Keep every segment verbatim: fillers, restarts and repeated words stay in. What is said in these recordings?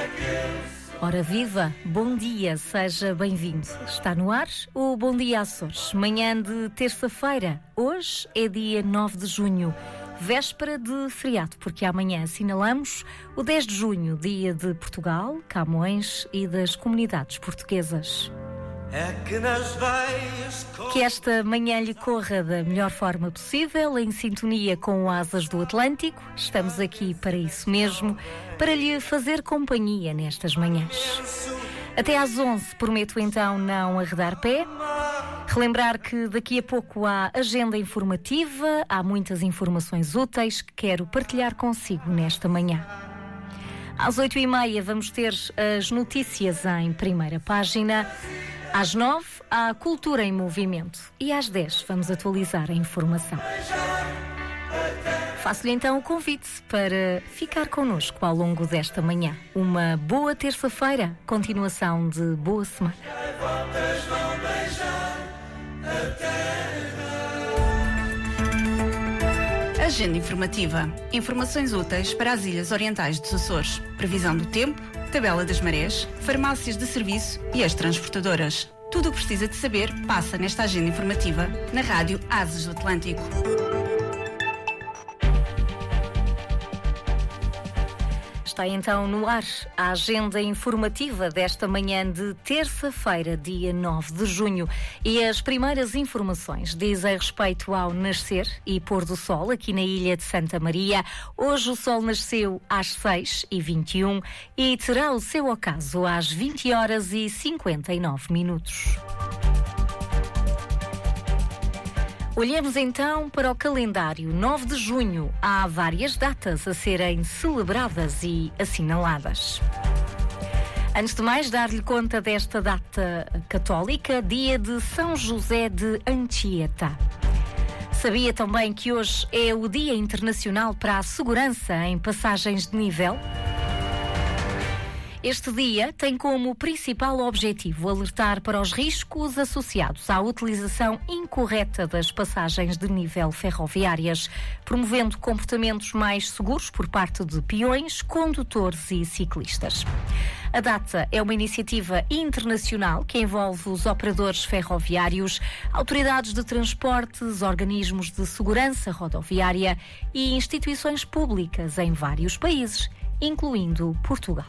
Ora viva, bom dia, seja bem-vindo. Está no ar o Bom Dia Açores, manhã de terça-feira. Hoje é dia nove de junho, véspera de feriado, porque amanhã assinalamos o dez de junho, dia de Portugal, Camões e das comunidades portuguesas. É que, nas veias... que esta manhã lhe corra da melhor forma possível, em sintonia com Asas do Atlântico. Estamos aqui para isso mesmo, para lhe fazer companhia nestas manhãs. Até às onze, prometo então não arredar pé. Relembrar que daqui a pouco há agenda informativa, há muitas informações úteis que quero partilhar consigo nesta manhã. Às oito e meia vamos ter as notícias em primeira página. Às nove, há Cultura em Movimento. E às dez, vamos atualizar a informação. Faço-lhe então o convite para ficar connosco ao longo desta manhã. Uma boa terça-feira, continuação de boa semana. Agenda informativa. Informações úteis para as Ilhas Orientais dos Açores. Previsão do tempo, tabela das marés, farmácias de serviço e as transportadoras. Tudo o que precisa de saber passa nesta agenda informativa na rádio Asas do Atlântico. Está então no ar a agenda informativa desta manhã de terça-feira, dia nove de junho. E as primeiras informações dizem respeito ao nascer e pôr do sol aqui na ilha de Santa Maria. Hoje o sol nasceu às seis e vinte e um e terá o seu ocaso às vinte horas e cinquenta e nove minutos. Olhemos então para o calendário. nove de junho, há várias datas a serem celebradas e assinaladas. Antes de mais, dar-lhe conta desta data católica, dia de São José de Anchieta. Sabia também que hoje é o Dia Internacional para a Segurança em Passagens de Nível? Este dia tem como principal objetivo alertar para os riscos associados à utilização incorreta das passagens de nível ferroviárias, promovendo comportamentos mais seguros por parte de peões, condutores e ciclistas. A data é uma iniciativa internacional que envolve os operadores ferroviários, autoridades de transportes, organismos de segurança rodoviária e instituições públicas em vários países, incluindo Portugal.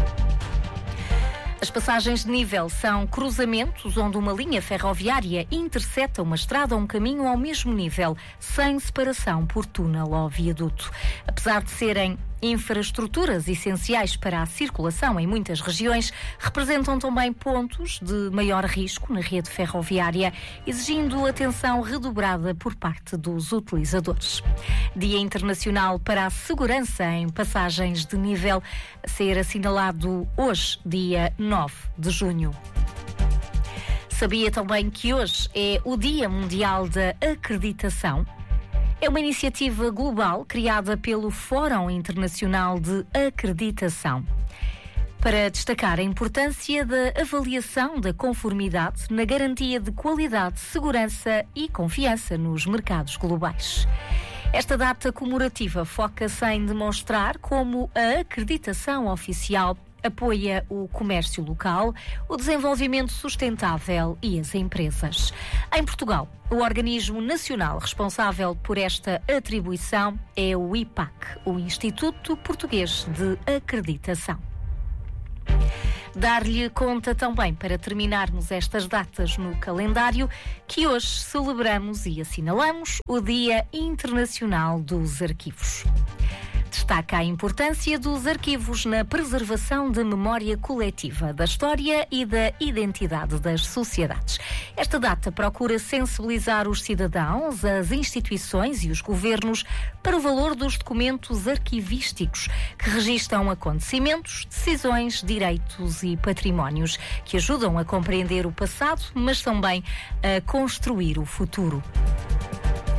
As passagens de nível são cruzamentos onde uma linha ferroviária intercepta uma estrada ou um caminho ao mesmo nível, sem separação por túnel ou viaduto. Apesar de serem infraestruturas essenciais para a circulação em muitas regiões, representam também pontos de maior risco na rede ferroviária, exigindo atenção redobrada por parte dos utilizadores. Dia Internacional para a Segurança em Passagens de Nível, a ser assinalado hoje, dia nove de junho. Sabia também que hoje é o Dia Mundial da Acreditação? É uma iniciativa global criada pelo Fórum Internacional de Acreditação para destacar a importância da avaliação da conformidade na garantia de qualidade, segurança e confiança nos mercados globais. Esta data comemorativa foca-se em demonstrar como a acreditação oficial apoia o comércio local, o desenvolvimento sustentável e as empresas. Em Portugal, o organismo nacional responsável por esta atribuição é o I P A C, o Instituto Português de Acreditação. Dar-lhe conta também, para terminarmos estas datas no calendário, que hoje celebramos e assinalamos o Dia Internacional dos Arquivos. Destaca a importância dos arquivos na preservação da memória coletiva, da história e da identidade das sociedades. Esta data procura sensibilizar os cidadãos, as instituições e os governos para o valor dos documentos arquivísticos que registam acontecimentos, decisões, direitos e patrimónios que ajudam a compreender o passado, mas também a construir o futuro.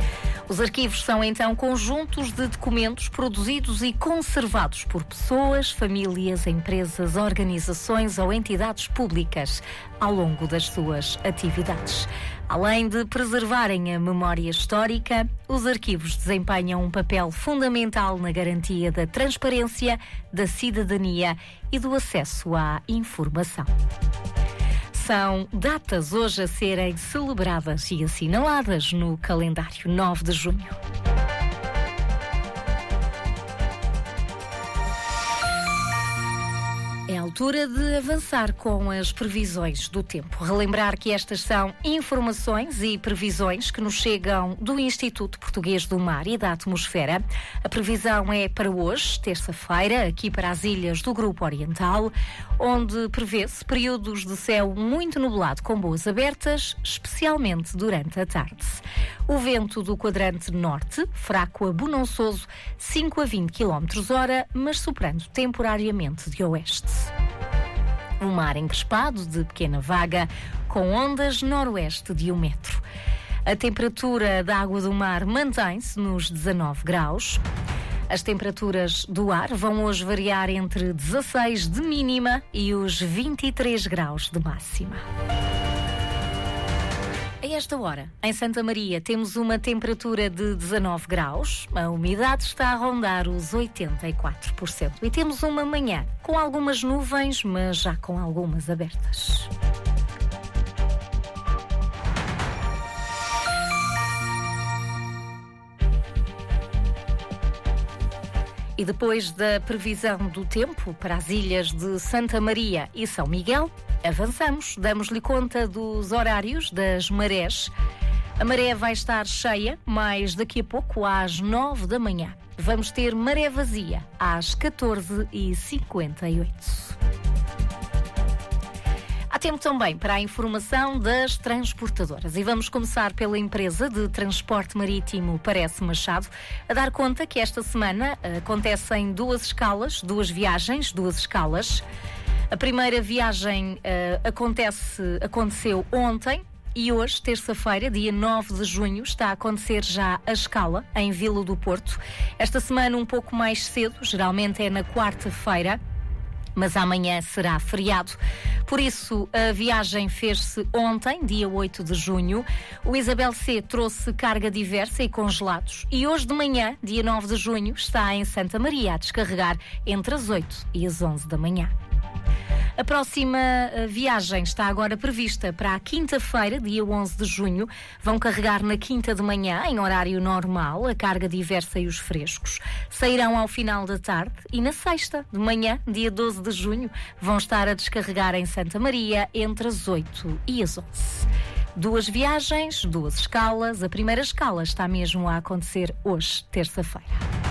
Os arquivos são então conjuntos de documentos produzidos e conservados por pessoas, famílias, empresas, organizações ou entidades públicas ao longo das suas atividades. Além de preservarem a memória histórica, os arquivos desempenham um papel fundamental na garantia da transparência, da cidadania e do acesso à informação. São datas hoje a serem celebradas e assinaladas no calendário nove de junho. É a altura de avançar com as previsões do tempo. Relembrar que estas são informações e previsões que nos chegam do Instituto Português do Mar e da Atmosfera. A previsão é para hoje, terça-feira, aqui para as ilhas do Grupo Oriental, onde prevê-se períodos de céu muito nublado com boas abertas, especialmente durante a tarde. O vento do quadrante norte, fraco a bonançoso, cinco a vinte quilómetros hora, mas soprando temporariamente de oeste. Um mar encrespado de pequena vaga, com ondas noroeste de um metro. A temperatura da água do mar mantém-se nos dezanove graus. As temperaturas do ar vão hoje variar entre dezasseis de mínima e os vinte e três graus de máxima. A esta hora, em Santa Maria, temos uma temperatura de dezanove graus, a umidade está a rondar os oitenta e quatro por cento e temos uma manhã com algumas nuvens, mas já com algumas abertas. E depois da previsão do tempo para as ilhas de Santa Maria e São Miguel, avançamos, damos-lhe conta dos horários das marés. A maré vai estar cheia, mas daqui a pouco, às nove da manhã, vamos ter maré vazia, às catorze e cinquenta e oito. Há tempo também para a informação das transportadoras e vamos começar pela empresa de transporte marítimo Parece Machado, a dar conta que esta semana acontecem duas escalas, duas viagens, duas escalas. A primeira viagem uh, acontece, aconteceu ontem e hoje, terça-feira, dia nove de junho, está a acontecer já a escala em Vila do Porto. Esta semana um pouco mais cedo, geralmente é na quarta-feira, mas amanhã será feriado. Por isso, a viagem fez-se ontem, dia oito de junho. O Isabel C trouxe carga diversa e congelados. E hoje de manhã, dia nove de junho, está em Santa Maria a descarregar entre as oito e as onze da manhã. A próxima viagem está agora prevista para a quinta-feira, dia onze de junho. Vão carregar na quinta de manhã, em horário normal, a carga diversa e os frescos. Sairão ao final da tarde e na sexta de manhã, dia doze de junho, vão estar a descarregar em Santa Maria entre as oito e as onze. Duas viagens, duas escalas. A primeira escala está mesmo a acontecer hoje, terça-feira.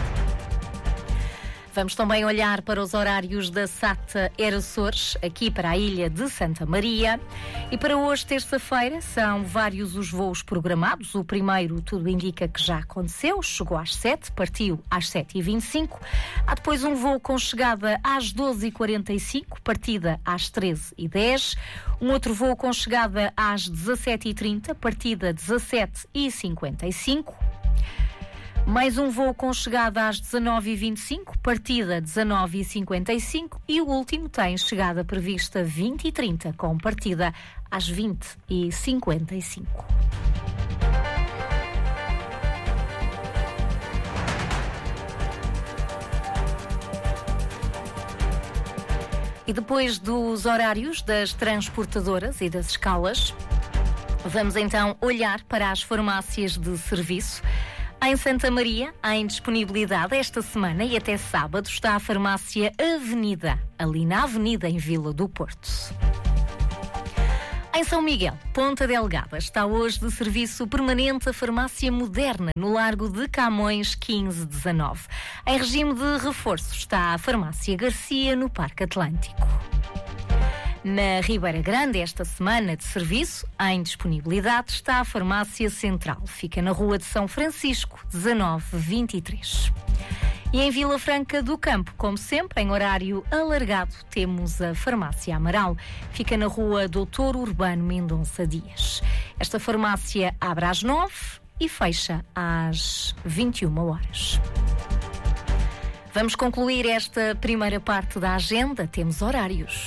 Vamos também olhar para os horários da SATA Air Açores, aqui para a ilha de Santa Maria. E para hoje, terça-feira, são vários os voos programados. O primeiro, tudo indica que já aconteceu, chegou às sete, partiu às sete e vinte e cinco. Há depois um voo com chegada às doze e quarenta e cinco, partida às treze e dez. Um outro voo com chegada às dezassete e trinta, partida dezassete e cinquenta e cinco. Mais um voo com chegada às dezanove e vinte e cinco, partida dezanove e cinquenta e cinco e o último tem chegada prevista vinte e trinta, com partida às vinte e cinquenta e cinco. E depois dos horários das transportadoras e das escalas, vamos então olhar para as farmácias de serviço. Em Santa Maria, em disponibilidade esta semana e até sábado, está a farmácia Avenida, ali na Avenida em Vila do Porto. Em São Miguel, Ponta Delgada, está hoje de serviço permanente a farmácia moderna no Largo de Camões quinze dezanove. Em regime de reforço está a farmácia Garcia no Parque Atlântico. Na Ribeira Grande, esta semana de serviço, em disponibilidade, está a Farmácia Central. Fica na Rua de São Francisco, dezanove vinte e três. E em Vila Franca do Campo, como sempre, em horário alargado, temos a Farmácia Amaral. Fica na Rua doutor Urbano Mendonça Dias. Esta farmácia abre às nove e fecha às vinte e uma horas. Vamos concluir esta primeira parte da agenda. Temos horários.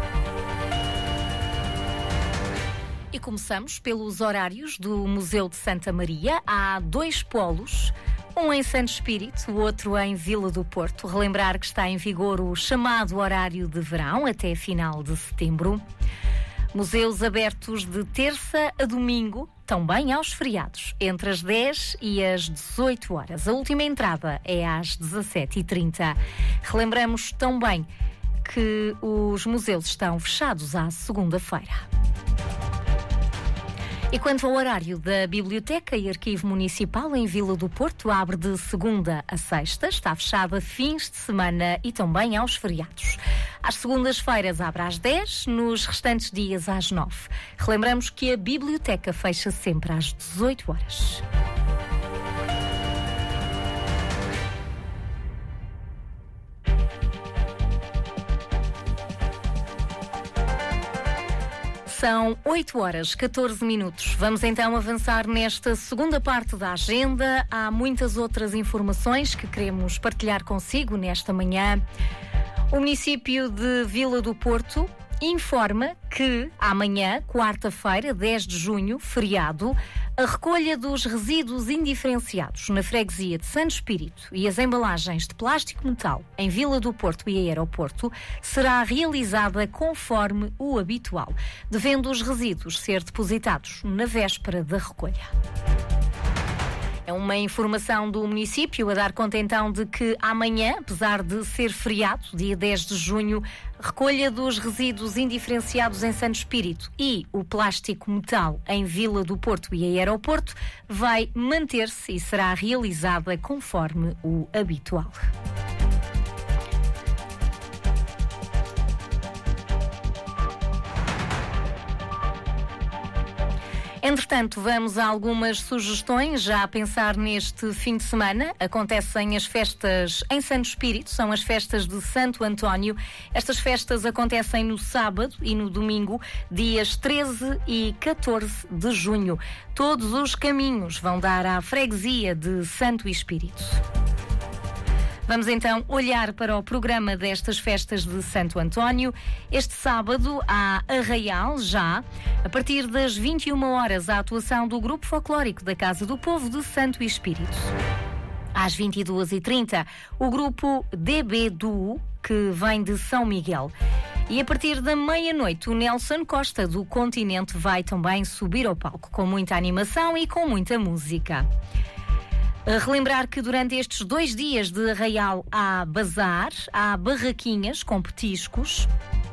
E começamos pelos horários do Museu de Santa Maria. Há dois polos, um em Santo Espírito, o outro em Vila do Porto. Relembrar que está em vigor o chamado horário de verão até final de setembro. Museus abertos de terça a domingo, também aos feriados, entre as dez e as dezoito horas. A última entrada é às dezassete e trinta. Relembramos também que os museus estão fechados à segunda-feira. E quanto ao horário da Biblioteca e Arquivo Municipal em Vila do Porto, abre de segunda a sexta, está fechada fins de semana e também aos feriados. Às segundas-feiras abre às dez, nos restantes dias às nove. Relembramos que a Biblioteca fecha sempre às dezoito horas. São oito horas, catorze minutos. Vamos então avançar nesta segunda parte da agenda. Há muitas outras informações que queremos partilhar consigo nesta manhã. O município de Vila do Porto informa que amanhã, quarta-feira, dez de junho, feriado, a recolha dos resíduos indiferenciados na freguesia de Santo Espírito e as embalagens de plástico-metal em Vila do Porto e aeroporto será realizada conforme o habitual, devendo os resíduos ser depositados na véspera da recolha. É uma informação do município a dar conta então de que amanhã, apesar de ser feriado, dia dez de junho, recolha dos resíduos indiferenciados em Santo Espírito e o plástico metal em Vila do Porto e aeroporto vai manter-se e será realizada conforme o habitual. Entretanto, vamos a algumas sugestões, já a pensar neste fim de semana. Acontecem as festas em Santo Espírito, são as festas de Santo António. Estas festas acontecem no sábado e no domingo, dias treze e catorze de junho. Todos os caminhos vão dar à freguesia de Santo Espírito. Vamos então olhar para o programa destas festas de Santo António. Este sábado há Arraial, já. A partir das vinte e uma horas, a atuação do Grupo Folclórico da Casa do Povo de Santo Espírito. Às vinte e duas e trinta, o grupo D B Duo, que vem de São Miguel. E a partir da meia-noite, o Nelson Costa, do Continente, vai também subir ao palco, com muita animação e com muita música. A relembrar que durante estes dois dias de Arraial há bazar, há barraquinhas com petiscos.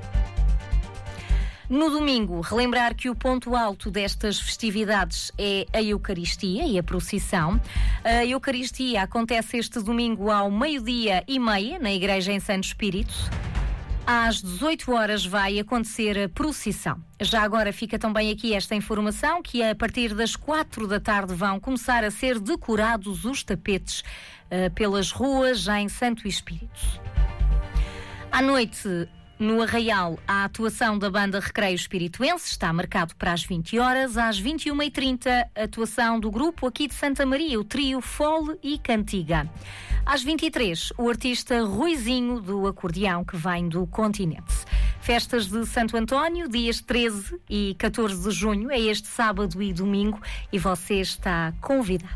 No domingo, relembrar que o ponto alto destas festividades é a Eucaristia e a procissão. A Eucaristia acontece este domingo ao meio-dia e meia, na Igreja em Santo Espírito. Às dezoito horas vai acontecer a procissão. Já agora fica também aqui esta informação que a partir das quatro da tarde vão começar a ser decorados os tapetes uh, pelas ruas em Santo Espírito. À noite, no Arraial, a atuação da banda Recreio Espirituense está marcado para as vinte horas. Às vinte e uma e trinta, a atuação do grupo aqui de Santa Maria, o trio Fole e Cantiga. Às vinte e três, o artista Ruizinho, do acordeão, que vem do Continente. Festas de Santo António, dias treze e catorze de junho, é este sábado e domingo, e você está convidado.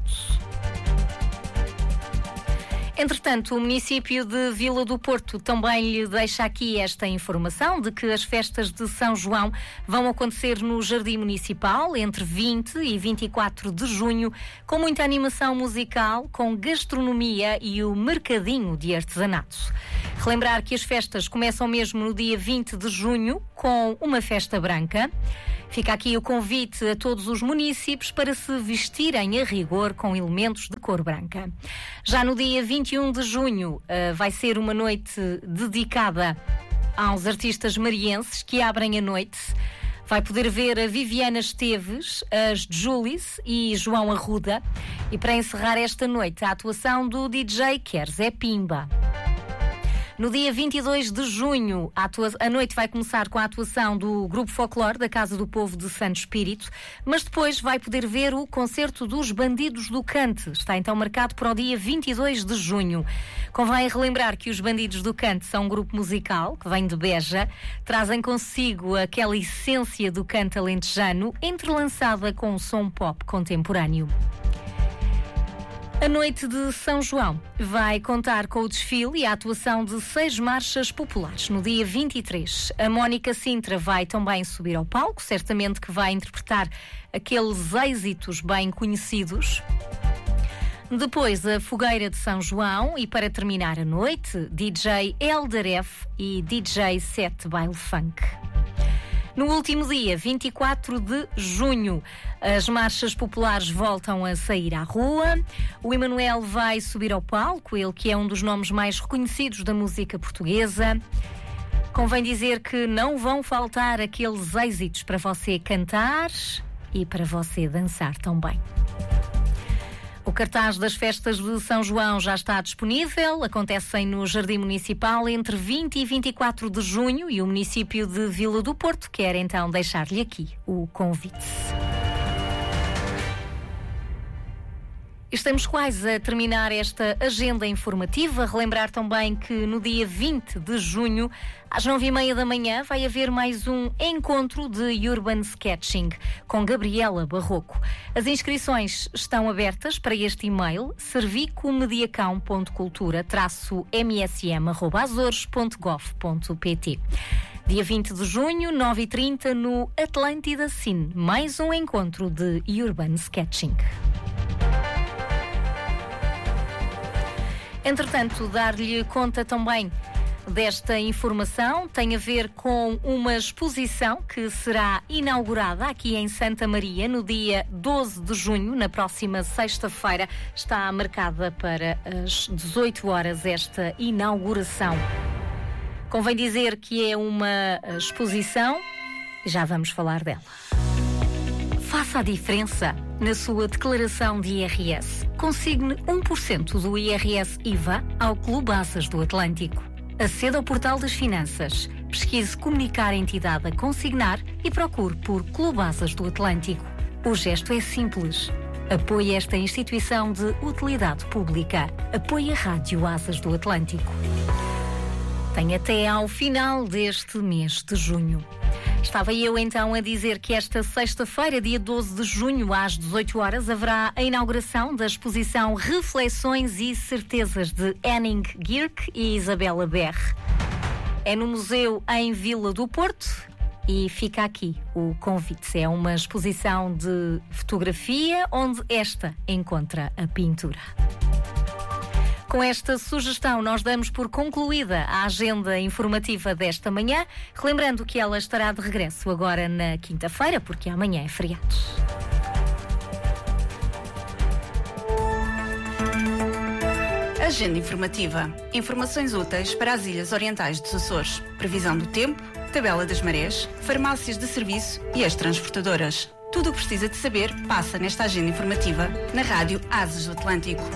Entretanto, o município de Vila do Porto também lhe deixa aqui esta informação de que as festas de São João vão acontecer no Jardim Municipal entre vinte e vinte e quatro de junho, com muita animação musical, com gastronomia e o mercadinho de artesanato. Relembrar que as festas começam mesmo no dia vinte de junho, com uma festa branca. Fica aqui o convite a todos os munícipes para se vestirem a rigor com elementos de cor branca. Já no dia vinte e um de junho uh, vai ser uma noite dedicada aos artistas marienses que abrem a noite. Vai poder ver a Viviana Esteves, as Julis e João Arruda. E para encerrar esta noite, a atuação do D J Quer Zé Pimba. No dia vinte e dois de junho, a, atua... a noite vai começar com a atuação do Grupo Folclore da Casa do Povo de Santo Espírito, mas depois vai poder ver o concerto dos Bandidos do Cante. Está então marcado para o dia vinte e dois de junho. Convém relembrar que os Bandidos do Cante são um grupo musical que vem de Beja, trazem consigo aquela essência do cante alentejano, entrelaçada com o som pop contemporâneo. A noite de São João vai contar com o desfile e a atuação de seis marchas populares. No dia vinte e três, a Mónica Sintra vai também subir ao palco, certamente que vai interpretar aqueles êxitos bem conhecidos. Depois, a Fogueira de São João e, para terminar a noite, D J Eldaref e D J Sete Baile Funk. No último dia, vinte e quatro de junho, as marchas populares voltam a sair à rua. O Emanuel vai subir ao palco, ele que é um dos nomes mais reconhecidos da música portuguesa. Convém dizer que não vão faltar aqueles êxitos para você cantar e para você dançar também. O cartaz das festas de São João já está disponível. Acontecem no Jardim Municipal entre vinte e vinte e quatro de junho e o município de Vila do Porto quer então deixar-lhe aqui o convite. Estamos quase a terminar esta agenda informativa. Relembrar também que no dia vinte de junho, às nove e meia da manhã, vai haver mais um encontro de Urban Sketching com Gabriela Barroco. As inscrições estão abertas para este e-mail servicomediacão ponto cultura traço m s m arroba azores ponto gov ponto p t. Dia vinte de junho, nove e trinta, no Atlântida Cine, mais um encontro de Urban Sketching. Entretanto, dar-lhe conta também desta informação tem a ver com uma exposição que será inaugurada aqui em Santa Maria no dia doze de junho, na próxima sexta-feira. Está marcada para as dezoito horas esta inauguração. Convém dizer que é uma exposição, já vamos falar dela. Faça a diferença na sua declaração de I R S. Consigne um por cento do I R S I V A ao Clube Asas do Atlântico. Aceda ao portal das finanças, pesquise comunicar a entidade a consignar e procure por Clube Asas do Atlântico. O gesto é simples. Apoie esta instituição de utilidade pública. Apoie a Rádio Asas do Atlântico. Tem até ao final deste mês de junho. Estava eu então a dizer que esta sexta-feira, dia doze de junho, às dezoito horas, haverá a inauguração da exposição Reflexões e Certezas de Henning Gierk e Isabela Berre. É no Museu em Vila do Porto e fica aqui o convite. É uma exposição de fotografia onde esta encontra a pintura. Com esta sugestão, nós damos por concluída a agenda informativa desta manhã, relembrando que ela estará de regresso agora na quinta-feira, porque amanhã é feriado. Agenda informativa. Informações úteis para as Ilhas Orientais dos Açores. Previsão do tempo, tabela das marés, farmácias de serviço e as transportadoras. Tudo o que precisa de saber passa nesta agenda informativa na Rádio Asas do Atlântico.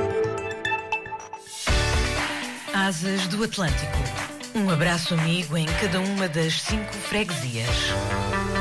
Asas do Atlântico. Um abraço amigo em cada uma das cinco freguesias.